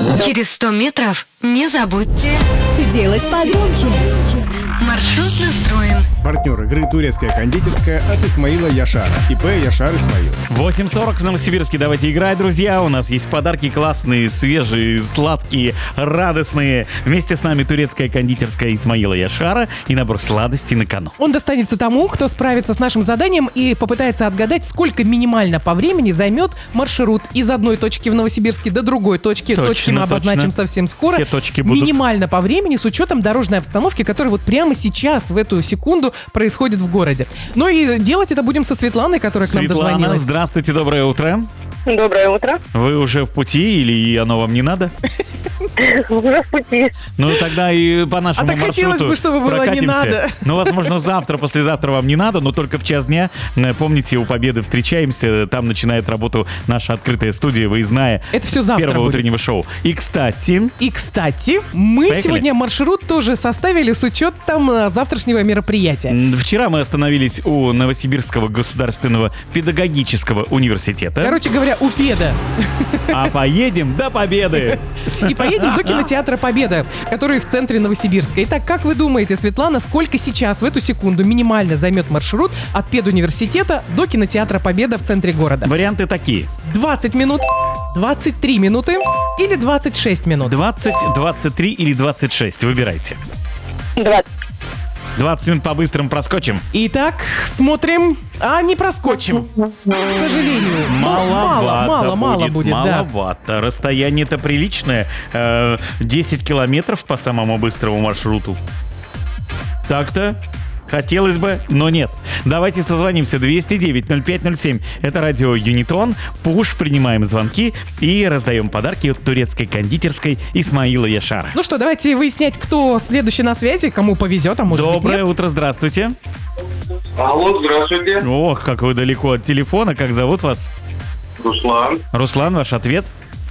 Через 100 метров не забудьте. Сделать погромче. Маршрут настроен. Партнер игры «Турецкая кондитерская» от Исмаила Яшара. ИП Яшар Исмаил. 8:40 в Новосибирске. Давайте играть, друзья. У нас есть подарки классные, свежие, сладкие, радостные. Вместе с нами турецкая кондитерская Исмаила Яшара и набор сладостей на кону. Он достанется тому, кто справится с нашим заданием и попытается отгадать, сколько минимально по времени займет маршрут из одной точки в Новосибирске до другой точки. Точки мы обозначим совсем скоро. Все точки будут. Минимально по времени с учетом дорожной обстановки, которая вот прямо сейчас, в эту секунду, происходит в городе. Ну и делать это будем со Светланой, которая к нам дозвонилась. Светлана, здравствуйте, доброе утро. Доброе утро. Вы уже в пути или оно вам не надо? Уже в пути. Ну, тогда и по нашему так маршруту хотелось бы, чтобы было не прокатимся. надо. Ну, возможно, завтра, послезавтра вам не надо, но только в час дня. Помните, у Победы встречаемся. Там начинает работу наша открытая студия, выездная. Это все завтра Первого будет. утреннего шоу. И, кстати, мы Поехали. сегодня маршрут тоже составили с учетом завтрашнего мероприятия. вчера мы остановились у Новосибирского государственного педагогического университета. Короче говоря, у Педа. А поедем до Победы. И поедем до кинотеатра «Победа», который в центре Новосибирска. Итак, как вы думаете, Светлана, сколько сейчас в эту секунду минимально займет маршрут от педуниверситета до кинотеатра «Победа» в центре города? Варианты такие. 20 минут, 23 минуты или 26 минут? 20, 23 или 26. Выбирайте. 20. 20 минут по-быстрому проскочим. Итак, смотрим. Не проскочим. К сожалению. Мало будет, да. Маловато. Расстояние-то приличное. 10 километров по самому быстрому маршруту. Так-то. Хотелось бы, но нет. Давайте созвонимся. 209-05-07. Это радио Юнитон. Пуш, принимаем звонки и раздаем подарки от турецкой кондитерской Исмаила Яшара. Ну что, давайте выяснять, кто следующий на связи, кому повезет, а может быть Доброе нет. утро, здравствуйте. Алло, здравствуйте. Ох, как вы далеко от телефона. Как зовут вас? Руслан. Руслан, ваш ответ?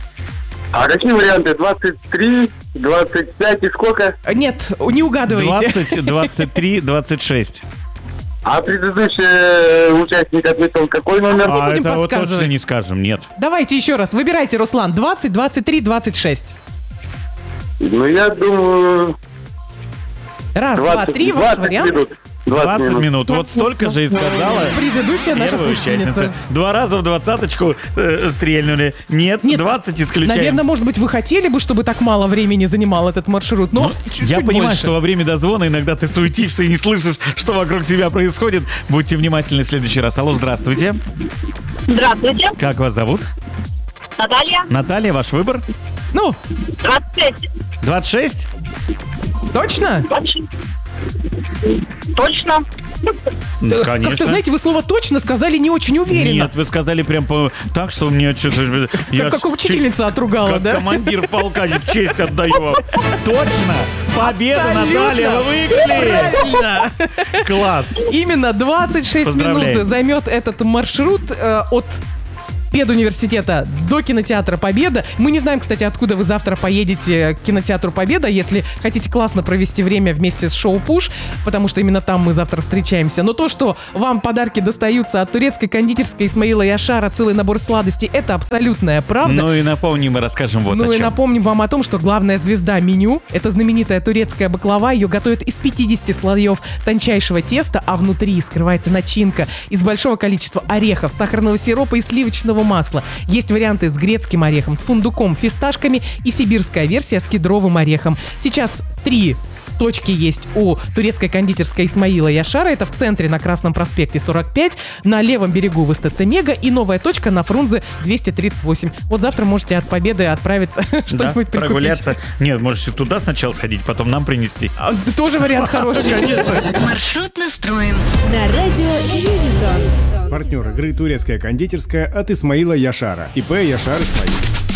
А какие варианты? 23, 25 и сколько? Нет, не угадываете. 20, 23, 26. А предыдущий участник ответил какой номер? Не будем это вот точно подсказывать. не скажем, нет. Давайте еще раз. Выбирайте, Руслан. 20, 23, 26. Ну, я думаю... Раз, два, три, ваш вариант. минут. 20 минут. Вот столько же и сказала Предыдущая наша первая слушательница. участница. 2 раза в двадцаточку стрельнули. Нет, 20 исключаем. Наверное, может быть, вы хотели бы, чтобы так мало времени занимал этот маршрут, но Ну, чуть-чуть я понимаю, больше. что во время дозвона иногда ты суетишься и не слышишь, что вокруг тебя происходит. Будьте внимательны в следующий раз. Алло, здравствуйте. Здравствуйте. Как вас зовут? Наталья. Наталья, ваш выбор? Ну, 26. 26? точно? Точно. Ну, конечно. Как-то, знаете, вы слово «точно» сказали не очень уверенно. Нет, вы сказали прям так, что мне что-то... Как учительница отругала, Как да? командир полка, честь отдаю вам. Точно! Победа, Абсолютно. Наталья, вы выиграли! Правильно. Класс! Именно 26 Поздравляем. минут займет этот маршрут от педуниверситета до кинотеатра «Победа». Мы не знаем, кстати, откуда вы завтра поедете к кинотеатру «Победа», если хотите классно провести время вместе с шоу «Пуш», потому что именно там мы завтра встречаемся. Но то, что вам подарки достаются от турецкой кондитерской Исмаила Яшара, целый набор сладостей, это абсолютная правда. Ну и напомним и расскажем вот о Ну и чем. напомним вам о том, что главная звезда меню — это знаменитая турецкая баклава. Ее готовят из 50 слоев тончайшего теста, а внутри скрывается начинка из большого количества орехов, сахарного сиропа и сливочного масла. Есть варианты с грецким орехом, с фундуком, фисташками и сибирская версия с кедровым орехом. Сейчас 3 точки есть у турецкой кондитерской Исмаила Яшара. Это в центре на Красном проспекте 45, на левом берегу в СТЦ «Мега» и новая точка на Фрунзе 238. Вот завтра можете от «Победы» отправиться что-нибудь прикупить. прогуляться. Нет, можете туда сначала сходить, потом нам принести. Тоже вариант хороший. Маршрут настроен. На радио Юнитон. Партнер игры «Турецкая кондитерская» от Исмаила Яшара. ИП Яшар Исмаил.